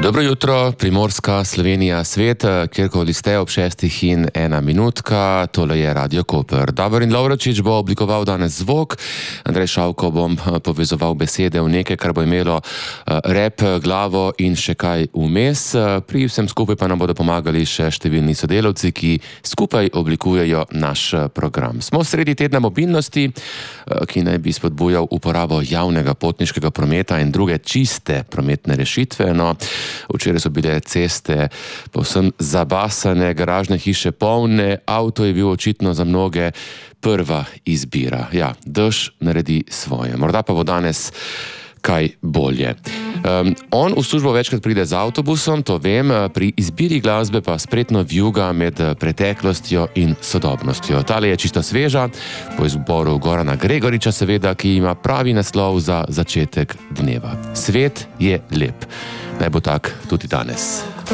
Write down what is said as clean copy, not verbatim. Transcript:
Dobro jutro, Primorska, Slovenija, svet, kjerkoli ste ob 6:01 minutka, tole je Radio Koper. Davorin Lovročič bo oblikoval danes zvok, Andrej Šavko bom povezoval besede v nekaj, kar bo imelo rap, glavo in še kaj vmes. Pri vsem skupaj pa nam bodo pomagali še številni sodelavci, ki skupaj oblikujejo naš program. Smo sredi tedna mobilnosti, ki naj bi spodbujal uporabo javnega potniškega prometa in druge čiste prometne rešitve. No, včeraj so bile ceste povsem zabasane, garažne hiše polne, avto je bil očitno za mnoge prva izbira. Ja, dež naredi svoje. Morda pa bo danes kaj bolje. On v službo večkrat pride z avtobusom, to vem, pri izbiri glasbe pa spretno vijuga med preteklostjo in sodobnostjo. Tale je čisto sveža, po izboru Gorana Gregoriča seveda, ki ima pravi naslov za začetek dneva. Svet je lep. Naj bo tak tudi danes.